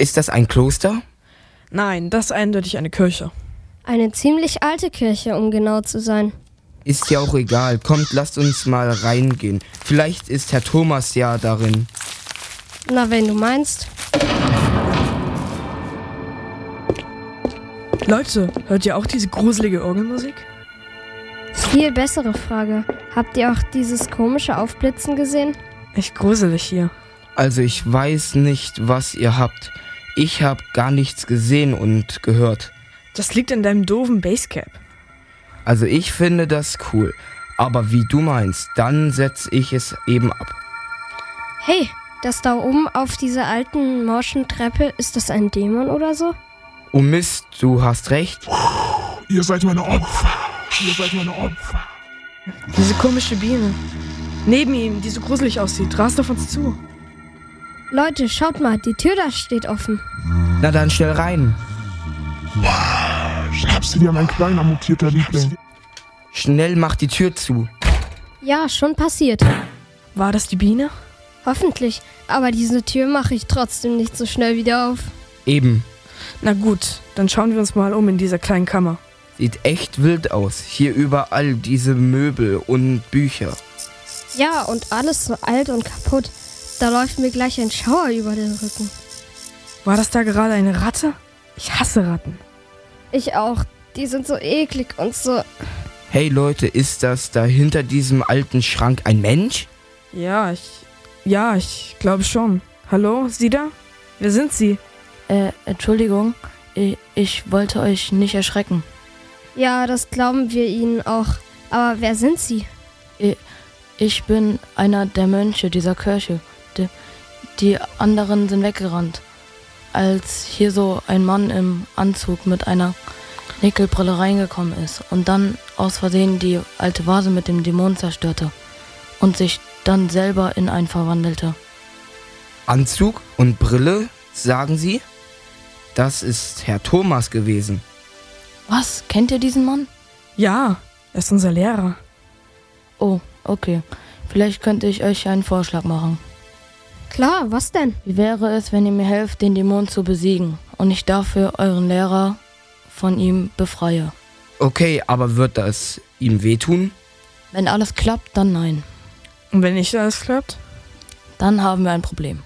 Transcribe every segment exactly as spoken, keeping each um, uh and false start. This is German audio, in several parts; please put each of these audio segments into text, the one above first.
Ist das ein Kloster? Nein, das ist eindeutig eine Kirche. Eine ziemlich alte Kirche, um genau zu sein. Ist ja auch egal. Kommt, lasst uns mal reingehen. Vielleicht ist Herr Thomas ja darin. Na, wenn du meinst. Leute, hört ihr auch diese gruselige Orgelmusik? Viel bessere Frage. Habt ihr auch dieses komische Aufblitzen gesehen? Echt gruselig hier. Also ich weiß nicht, was ihr habt. Ich habe gar nichts gesehen und gehört. Das liegt in deinem doofen Basecap. Also ich finde das cool. Aber wie du meinst, dann setze ich es eben ab. Hey, das da oben auf dieser alten morschen Treppe, ist das ein Dämon oder so? Oh Mist, du hast recht. Ihr seid meine Opfer. Ihr seid meine Opfer. Diese komische Biene. Neben ihm, die so gruselig aussieht, rast auf uns zu. Leute, schaut mal, die Tür da steht offen. Na dann schnell rein. Schnapst du dir, mein kleiner mutierter Liebling? Schnell mach die Tür zu. Ja, schon passiert. War das die Biene? Hoffentlich, aber diese Tür mache ich trotzdem nicht so schnell wieder auf. Eben. Na gut, dann schauen wir uns mal um in dieser kleinen Kammer. Sieht echt wild aus. Hier überall diese Möbel und Bücher. Ja, und alles so alt und kaputt. Da läuft mir gleich ein Schauer über den Rücken. War das da gerade eine Ratte? Ich hasse Ratten. Ich auch. Die sind so eklig und so... Hey Leute, ist das da hinter diesem alten Schrank ein Mensch? Ja, ich... Ja, ich glaube schon. Hallo, Sie da? Wer sind Sie? Äh, Entschuldigung, ich, ich wollte euch nicht erschrecken. Ja, das glauben wir Ihnen auch. Aber wer sind Sie? Ich, ich bin einer der Mönche dieser Kirche. Die, die anderen sind weggerannt, als hier so ein Mann im Anzug mit einer Nickelbrille reingekommen ist und dann aus Versehen die alte Vase mit dem Dämon zerstörte und sich dann selber in einen verwandelte. Anzug und Brille, sagen Sie? Das ist Herr Thomas gewesen. Was? Kennt ihr diesen Mann? Ja, er ist unser Lehrer. Oh, okay. Vielleicht könnte ich euch einen Vorschlag machen. Klar, was denn? Wie wäre es, wenn ihr mir helft, den Dämon zu besiegen und ich dafür euren Lehrer von ihm befreie? Okay, aber wird das ihm wehtun? Wenn alles klappt, dann nein. Und wenn nicht alles klappt? Dann haben wir ein Problem.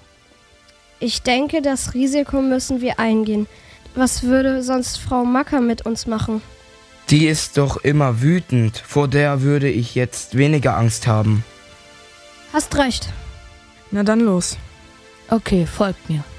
Ich denke, das Risiko müssen wir eingehen. Was würde sonst Frau Macker mit uns machen? Die ist doch immer wütend. Vor der würde ich jetzt weniger Angst haben. Hast recht. Na dann los. Okay, folgt mir.